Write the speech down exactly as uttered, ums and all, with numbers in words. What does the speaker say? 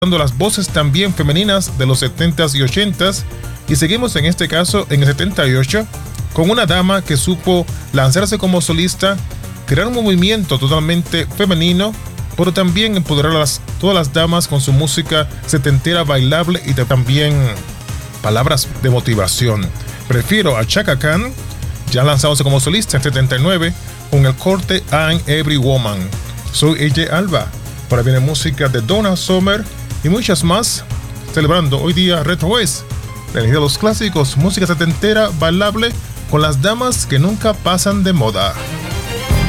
las voces también femeninas de los setentas y ochentas, y seguimos en este caso en el setenta y ocho con una dama que supo lanzarse como solista, crear un movimiento totalmente femenino, pero también empoderar a las, todas las damas con su música setentera bailable y también palabras de motivación. Prefiero a Chaka Khan, ya lanzándose como solista en setenta y nueve con el corte I'm Every Woman. Soy A J Alba. Por ahí viene música de Donna Summer y muchas más, celebrando hoy día Retro West, la energía de los clásicos, música setentera bailable con las damas que nunca pasan de moda.